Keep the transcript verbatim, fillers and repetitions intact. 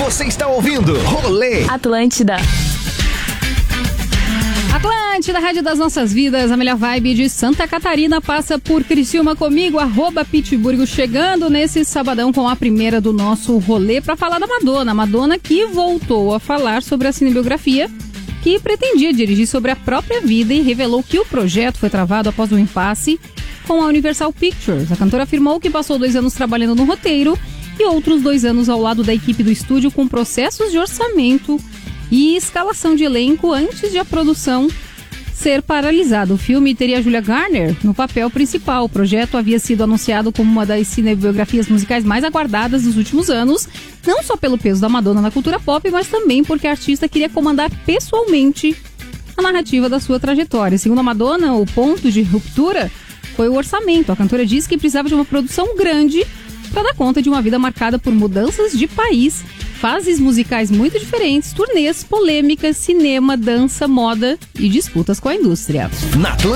Você está ouvindo Rolê Atlântida. Atlântida, Rádio das Nossas Vidas, a melhor vibe de Santa Catarina passa por Criciúma comigo, arroba Pitburgo, chegando nesse sabadão com a primeira do nosso rolê para falar da Madonna. Madonna que voltou a falar sobre a cinebiografia que pretendia dirigir sobre a própria vida e revelou que o projeto foi travado após um impasse com a Universal Pictures. A cantora afirmou que passou dois anos trabalhando no roteiro e outros dois anos ao lado da equipe do estúdio com processos de orçamento e escalação de elenco antes de a produção ser paralisada. O filme teria Julia Garner no papel principal. O projeto havia sido anunciado como uma das cinebiografias musicais mais aguardadas dos últimos anos, não só pelo peso da Madonna na cultura pop, mas também porque a artista queria comandar pessoalmente a narrativa da sua trajetória. Segundo a Madonna, o ponto de ruptura foi o orçamento. A cantora disse que precisava de uma produção grande para dar conta de uma vida marcada por mudanças de país, fases musicais muito diferentes, turnês, polêmicas, cinema, dança, moda e disputas com a indústria. na Atlântida.